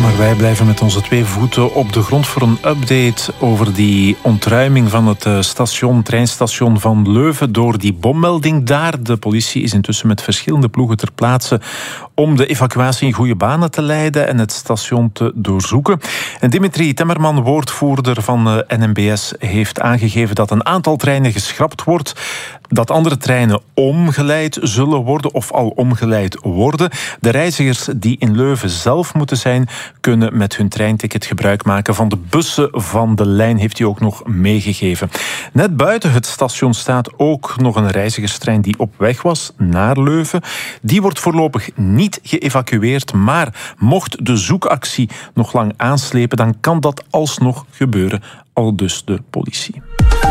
Maar wij blijven met onze 2 voeten op de grond voor een update over die ontruiming van het treinstation van Leuven door die bommelding daar. De politie is intussen met verschillende ploegen ter plaatse om de evacuatie in goede banen te leiden en het station te doorzoeken. En Dimitri Temmerman, woordvoerder van NMBS, heeft aangegeven dat een aantal treinen geschrapt wordt, dat andere treinen omgeleid zullen worden of al omgeleid worden. De reizigers die in Leuven zelf moeten zijn, kunnen met hun treinticket gebruik maken van de bussen van de lijn, heeft hij ook nog meegegeven. Net buiten het station staat ook nog een reizigerstrein die op weg was naar Leuven. Die wordt voorlopig niet geëvacueerd, maar mocht de zoekactie nog lang aanslepen, dan kan dat alsnog gebeuren, aldus de politie.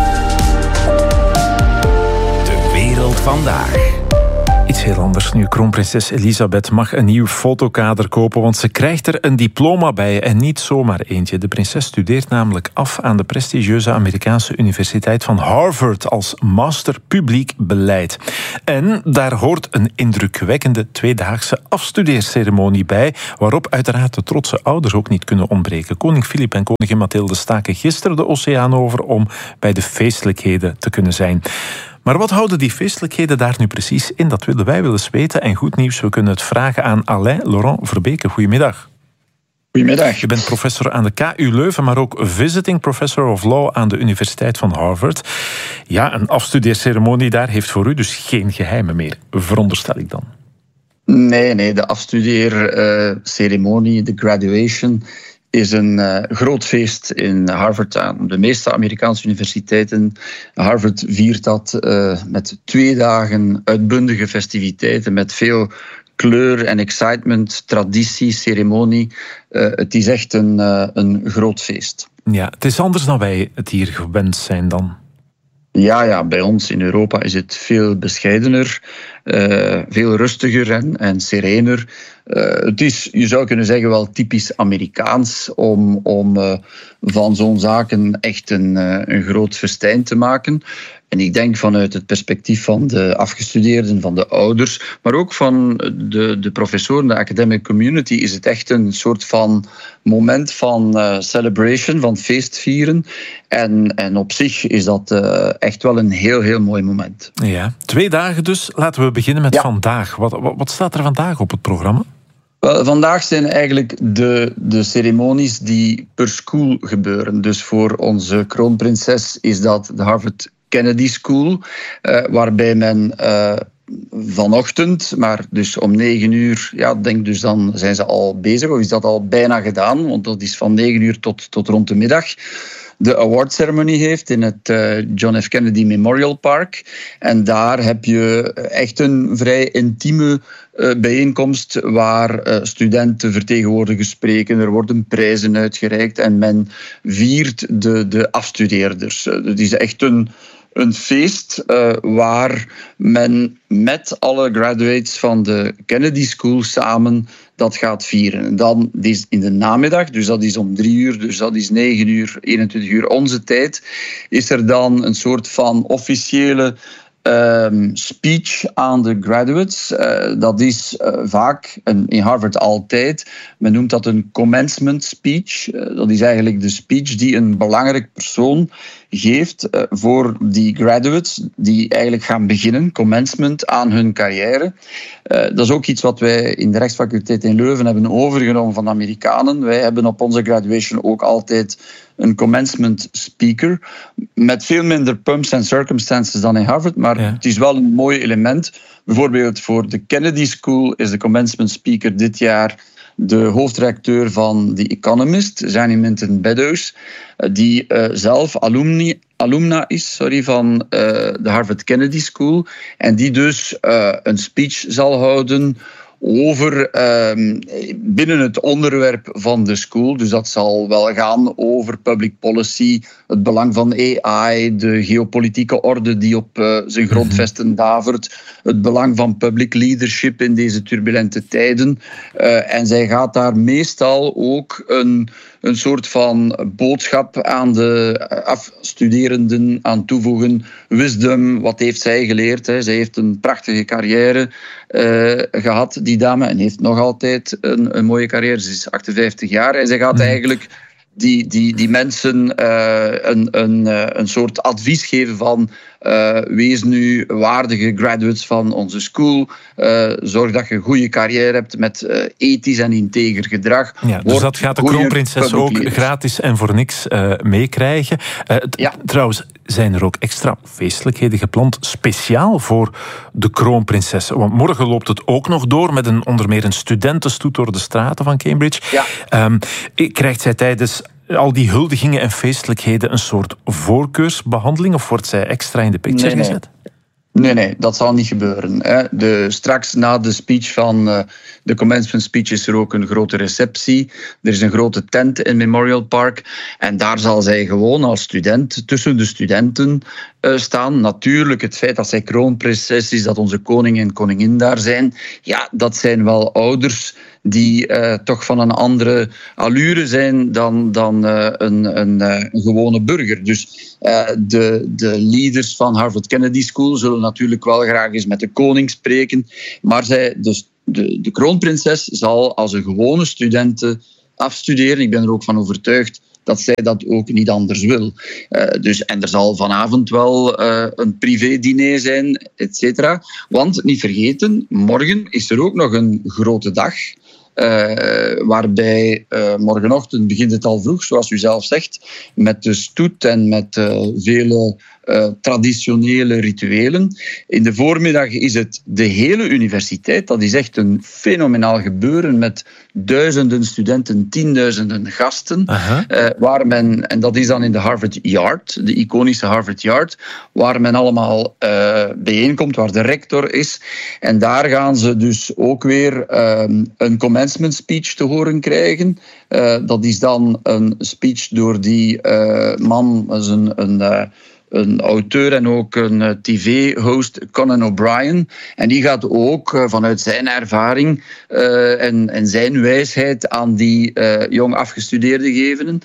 De wereld vandaag. Iets heel anders nu. Kroonprinses Elisabeth mag een nieuw fotokader kopen, want ze krijgt er een diploma bij en niet zomaar eentje. De prinses studeert namelijk af aan de prestigieuze Amerikaanse universiteit van Harvard als master publiek beleid. En daar hoort een indrukwekkende 2-daagse afstudeerceremonie bij, waarop uiteraard de trotse ouders ook niet kunnen ontbreken. Koning Filip en koningin Mathilde staken gisteren de oceaan over om bij de feestelijkheden te kunnen zijn. Maar wat houden die feestelijkheden daar nu precies in? Dat willen wij wel eens weten. En goed nieuws, we kunnen het vragen aan Alain Laurent Verbeke. Goedemiddag. Goedemiddag. Je bent professor aan de KU Leuven, maar ook visiting professor of law aan de Universiteit van Harvard. Ja, een afstudeerceremonie daar heeft voor u dus geen geheimen meer, veronderstel ik dan. Nee, de afstudeerceremonie, de graduation, is een groot feest in Harvard. Aan de meeste Amerikaanse universiteiten. Harvard viert dat met 2 dagen uitbundige festiviteiten, met veel kleur en excitement, traditie, ceremonie. Het is echt een groot feest. Ja, het is anders dan wij het hier gewend zijn dan. Ja, bij ons in Europa is het veel bescheidener, veel rustiger en serener. Het is, je zou kunnen zeggen, wel typisch Amerikaans om van zo'n zaken echt een groot festijn te maken. En ik denk vanuit het perspectief van de afgestudeerden, van de ouders, maar ook van de professoren, de academic community, is het echt een soort van moment van celebration, van feestvieren. En op zich is dat echt wel een heel, heel mooi moment. Ja, 2 dagen dus. Laten we beginnen met vandaag. Wat staat er vandaag op het programma? Wel, vandaag zijn eigenlijk de ceremonies die per school gebeuren. Dus voor onze kroonprinses is dat de Harvard Kennedy School, waarbij men vanochtend, maar dus om 9 uur, denk dus dan zijn ze al bezig, of is dat al bijna gedaan, want dat is van 9 uur tot rond de middag, de awardceremonie heeft in het John F. Kennedy Memorial Park. En daar heb je echt een vrij intieme bijeenkomst waar studenten, vertegenwoordigers spreken. Er worden prijzen uitgereikt en men viert de afstudeerders. Het is echt een feest waar men met alle graduates van de Kennedy School samen dat gaat vieren. En dan is in de namiddag, dus dat is om 3 uur, dus dat is 9 uur, 21 uur onze tijd, is er dan een soort van officiële speech aan de graduates. Dat is vaak, en in Harvard altijd, men noemt dat een commencement speech. Dat is eigenlijk de speech die een belangrijk persoon geeft voor die graduates die eigenlijk gaan beginnen, commencement aan hun carrière. Dat is ook iets wat wij in de rechtsfaculteit in Leuven hebben overgenomen van de Amerikanen. Wij hebben op onze graduation ook altijd een commencement speaker, met veel minder pumps en circumstances dan in Harvard, maar het is wel een mooi element. Bijvoorbeeld voor de Kennedy School is de commencement speaker dit jaar de hoofdredacteur van The Economist, Zanny Minton Beddoes, die zelf alumna is van de Harvard Kennedy School en die dus een speech zal houden over binnen het onderwerp van de school. Dus dat zal wel gaan over public policy, het belang van AI, de geopolitieke orde die op zijn grondvesten davert, het belang van public leadership in deze turbulente tijden. En zij gaat daar meestal ook een soort van boodschap aan de afstuderenden aan toevoegen. Wisdom, wat heeft zij geleerd? Zij heeft een prachtige carrière gehad, die dame, en heeft nog altijd een mooie carrière. Ze is 58 jaar en zij gaat eigenlijk die mensen een soort advies geven van wees nu waardige graduates van onze school. Zorg dat je een goede carrière hebt met ethisch en integer gedrag. Ja, dus dat gaat de kroonprinses ook gratis en voor niks meekrijgen. Trouwens, zijn er ook extra feestelijkheden gepland speciaal voor de kroonprinses? Want morgen loopt het ook nog door met onder meer een studentenstoet door de straten van Cambridge. Ja. Krijgt zij tijdens al die huldigingen en feestelijkheden een soort voorkeursbehandeling of wordt zij extra in de picture gezet? Nee, dat zal niet gebeuren. Straks na de speech van de commencement speech is er ook een grote receptie. Er is een grote tent in Memorial Park. En daar zal zij gewoon als student tussen de studenten staan. Natuurlijk, het feit dat zij kroonprinses is, dat onze koning en koningin daar zijn. Ja, dat zijn wel ouders die toch van een andere allure zijn dan een gewone burger. Dus de leaders van Harvard Kennedy School zullen natuurlijk wel graag eens met de koning spreken. Maar de kroonprinses zal als een gewone studente afstuderen. Ik ben er ook van overtuigd dat zij dat ook niet anders wil. En er zal vanavond wel een privé-diner zijn, et cetera. Want, niet vergeten, morgen is er ook nog een grote dag. Waarbij morgenochtend begint het al vroeg, zoals u zelf zegt, met de stoet en met vele traditionele rituelen. In de voormiddag is het de hele universiteit. Dat is echt een fenomenaal gebeuren met duizenden studenten, 10.000 gasten. Waar men, en dat is dan in de Harvard Yard, de iconische Harvard Yard, waar men allemaal bijeenkomt, waar de rector is. En daar gaan ze dus ook weer een commencement speech te horen krijgen. Dat is dan een speech door die man, een auteur en ook een tv-host, Conan O'Brien. En die gaat ook vanuit zijn ervaring en zijn wijsheid aan die jong afgestudeerden geven.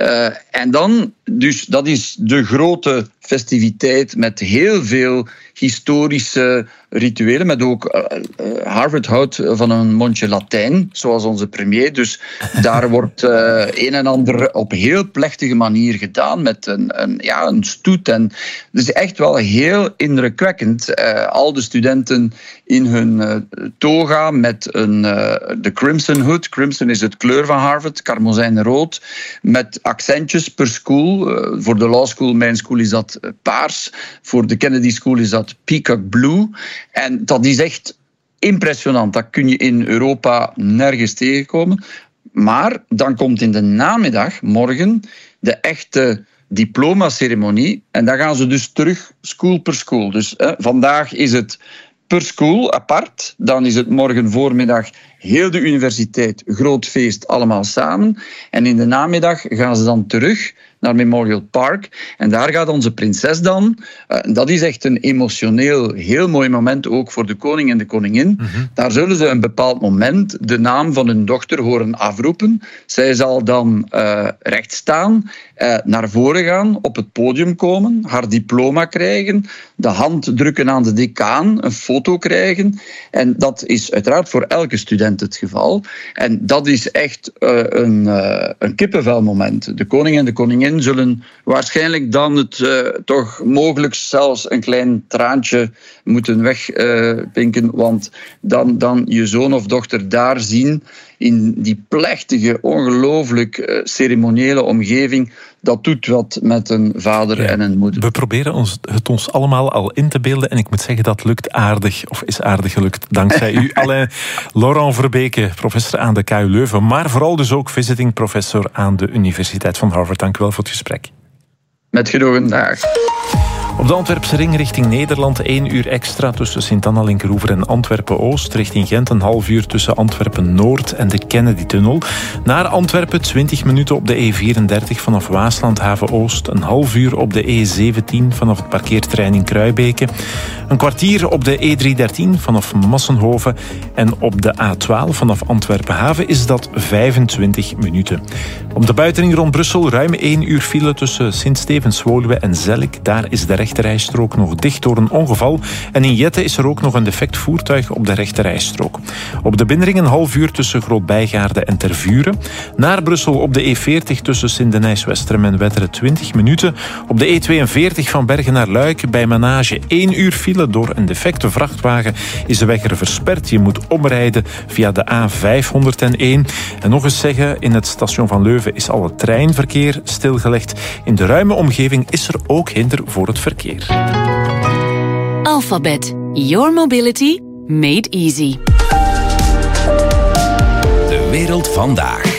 En dan, dus dat is de grote festiviteit met heel veel historische rituelen, met ook Harvard houdt van een mondje Latijn, zoals onze premier. Dus daar wordt een en ander op heel plechtige manier gedaan met een stoet. En het is echt wel heel indrukwekkend. Al de studenten in hun toga met de Crimson Hood. Crimson is het kleur van Harvard, karmozijnrood, met accentjes per school. Voor de Law School, mijn school, is dat paars. Voor de Kennedy School is dat peacock blue. En dat is echt impressionant. Dat kun je in Europa nergens tegenkomen. Maar dan komt in de namiddag, morgen, de echte diplomaceremonie. En dan gaan ze dus terug school per school. Dus vandaag is het per school apart. Dan is het morgen voormiddag heel de universiteit, groot feest, allemaal samen. En in de namiddag gaan ze dan terug naar Memorial Park. En daar gaat onze prinses dan. Dat is echt een emotioneel, heel mooi moment, ook voor de koning en de koningin. Daar zullen ze een bepaald moment de naam van hun dochter horen afroepen. Zij zal dan recht staan, naar voren gaan, op het podium komen, haar diploma krijgen, de hand drukken aan de decaan, een foto krijgen. En dat is uiteraard voor elke student het geval. En dat is echt een kippenvelmoment. De koning en de koningin zullen waarschijnlijk dan het toch mogelijk zelfs een klein traantje moeten wegpinken, want dan je zoon of dochter daar zien in die plechtige, ongelooflijk ceremoniële omgeving. Dat doet wat met een vader en een moeder. We proberen het ons allemaal al in te beelden en ik moet zeggen dat lukt aardig, of is aardig gelukt, dankzij u. Alain Laurent Verbeke, professor aan de KU Leuven, maar vooral dus ook visiting professor aan de Universiteit van Harvard. Dank u wel voor het gesprek. Met genoegen, dag. Op de Antwerpse ring richting Nederland 1 uur extra tussen Sint-Anna, Linkeroever en Antwerpen-Oost. Richting Gent een half uur tussen Antwerpen-Noord en de Kennedy-tunnel. Naar Antwerpen 20 minuten op de E34 vanaf Waasland-Haven-Oost. Een half uur op de E17 vanaf het parkeerterrein in Kruibeke. Een kwartier op de E313 vanaf Massenhoven. En op de A12 vanaf Antwerpen-Haven is dat 25 minuten. Op de buitenring rond Brussel ruim 1 uur file tussen Sint-Stevens-Woluwe en Zellik. Daar is de rechterrijstrook nog dicht door een ongeval. En in Jette is er ook nog een defect voertuig op de rechterrijstrook. Op de binnenring een half uur tussen Groot-Bijgaarde en Tervuren. Naar Brussel op de E40 tussen Sint-Denijs-Westerem en Wetteren 20 minuten. Op de E42 van Bergen naar Luik bij Manage 1 uur file. Door een defecte vrachtwagen is de weg er versperd. Je moet omrijden via de A501. En nog eens zeggen, in het station van Leuven is al het treinverkeer stilgelegd. In de ruime omgeving is er ook hinder voor het verkeer. Alphabet. Your mobility made easy. De wereld vandaag.